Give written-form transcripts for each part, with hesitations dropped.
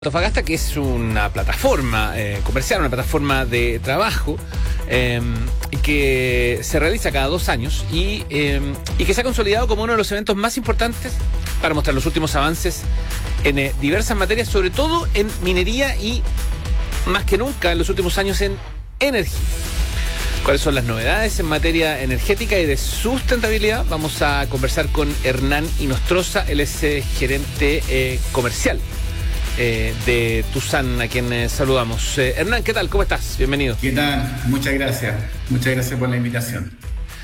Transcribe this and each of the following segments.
Antofagasta, que es una plataforma comercial, una plataforma de trabajo que se realiza cada 2 años y que se ha consolidado como uno de los eventos más importantes para mostrar los últimos avances en diversas materias, sobre todo en minería y más que nunca en los últimos años en energía. ¿Cuáles son las novedades en materia energética y de sustentabilidad? Vamos a conversar con Hernán Inostroza, él es gerente comercial de Tuzán, a quien saludamos. Hernán, ¿qué tal? ¿Cómo estás? Bienvenido. ¿Qué tal? Muchas gracias. Muchas gracias por la invitación.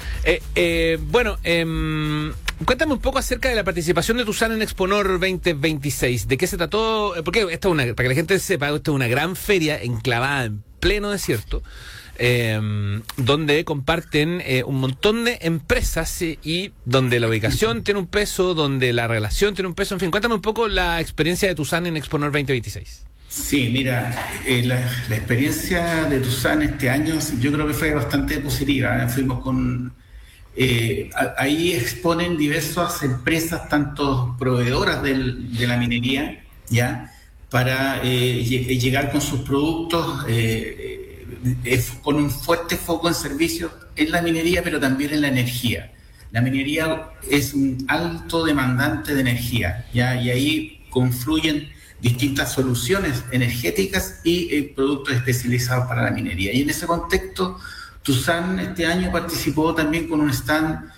Cuéntame un poco acerca de la participación de Tuzán en Exponor 2026. ¿De qué se trató? Porque esta para que la gente sepa, esta es una gran feria enclavada en pleno desierto, donde comparten un montón de empresas y donde la ubicación tiene un peso, donde la relación tiene un peso. En fin, cuéntame un poco la experiencia de Tuzán en Exponor 2026. Sí, mira, la experiencia de Tuzán este año yo creo que fue bastante positiva. Fuimos con... ahí exponen diversas empresas, tanto proveedoras de la minería, ¿ya? Para llegar con sus productos con un fuerte foco en servicios en la minería, pero también en la energía. La minería es un alto demandante de energía, ¿ya? Y ahí confluyen distintas soluciones energéticas y productos especializados para la minería. Y en ese contexto, Tuzán este año participó también con un stand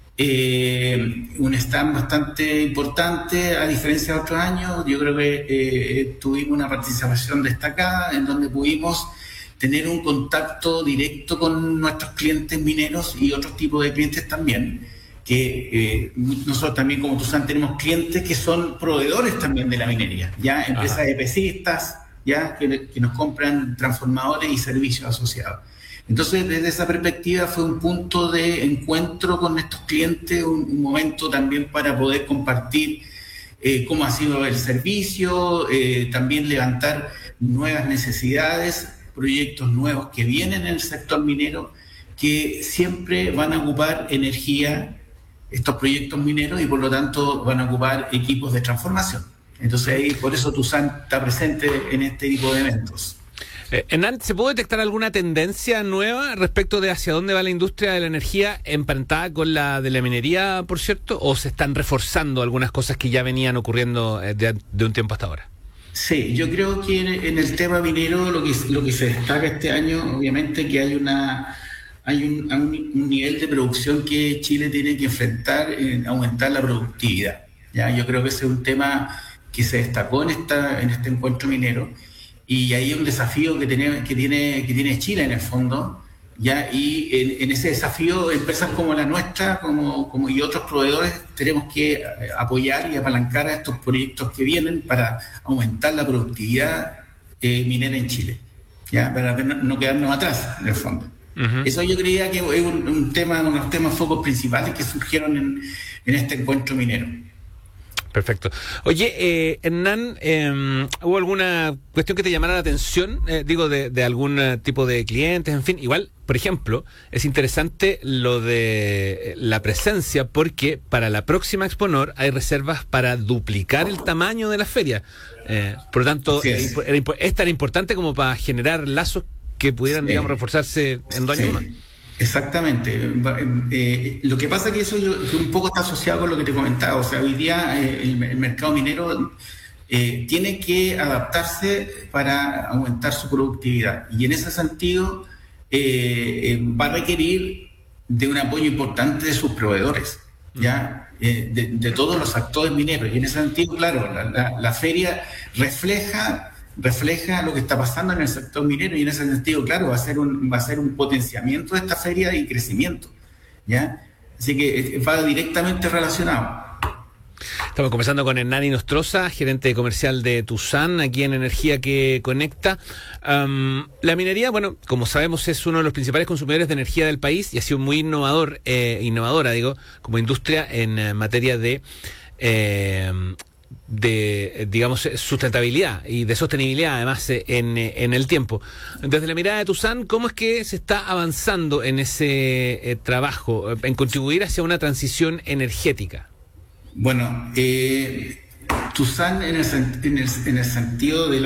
bastante importante, a diferencia de otros años. Yo creo que tuvimos una participación destacada en donde pudimos tener un contacto directo con nuestros clientes mineros y otros tipos de clientes también, que nosotros también como Tuzán tenemos clientes que son proveedores también de la minería, ya empresas EPCistas, ya que nos compran transformadores y servicios asociados. Entonces, desde esa perspectiva fue un punto de encuentro con estos clientes, un momento también para poder compartir cómo ha sido el servicio, también levantar nuevas necesidades, proyectos nuevos que vienen en el sector minero, que siempre van a ocupar energía, estos proyectos mineros, y por lo tanto van a ocupar equipos de transformación. Entonces ahí, por eso Tuzán está presente en este tipo de eventos. Hernán, ¿se puede detectar alguna tendencia nueva respecto de hacia dónde va la industria de la energía emparentada con la de la minería, por cierto? ¿O se están reforzando algunas cosas que ya venían ocurriendo de un tiempo hasta ahora? Sí, yo creo que en el tema minero lo que se destaca este año, obviamente, que hay un nivel de producción que Chile tiene que enfrentar en aumentar la productividad. ¿Ya? Yo creo que ese es un tema que se destacó en este encuentro minero, y ahí un desafío que tiene Chile en el fondo, ¿ya? Y en ese desafío, empresas como la nuestra como y otros proveedores tenemos que apoyar y apalancar a estos proyectos que vienen para aumentar la productividad minera en Chile, ¿ya? Para no quedarnos atrás en el fondo. Uh-huh. Eso yo creía que es uno de los temas focos principales que surgieron en este encuentro minero. Perfecto. Oye, Hernán, ¿hubo alguna cuestión que te llamara la atención? De algún tipo de clientes, en fin. Igual, por ejemplo, es interesante lo de la presencia, porque para la próxima Exponor hay reservas para duplicar el tamaño de la feria. Por lo tanto, es tan importante como para generar lazos que pudieran, digamos, reforzarse en 2 años más. Exactamente. Lo que pasa es que eso que un poco está asociado con lo que te comentaba. O sea, hoy día el mercado minero tiene que adaptarse para aumentar su productividad. Y en ese sentido va a requerir de un apoyo importante de sus proveedores, ¿ya? De todos los actores mineros. Y en ese sentido, claro, la feria refleja lo que está pasando en el sector minero, y en ese sentido, claro, va a ser un potenciamiento de esta feria y crecimiento, ¿ya? Así que va directamente relacionado. Estamos conversando con Hernán Inostroza, gerente comercial de Tuzán, aquí en Energía que Conecta. La minería, bueno, como sabemos, es uno de los principales consumidores de energía del país y ha sido muy innovadora, como industria en materia de digamos, sustentabilidad y de sostenibilidad, además, en el tiempo. Desde la mirada de Tuzán, ¿cómo es que se está avanzando en ese trabajo, en contribuir hacia una transición energética? Bueno, Tuzán en el sentido de